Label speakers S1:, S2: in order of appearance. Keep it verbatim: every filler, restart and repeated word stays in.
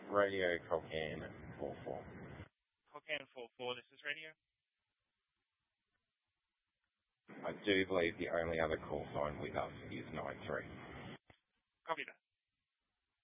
S1: Radio Colcan four four.
S2: Colcan four four, this is radio.
S1: I do believe the only other call sign with us is nine three.
S2: Copy that.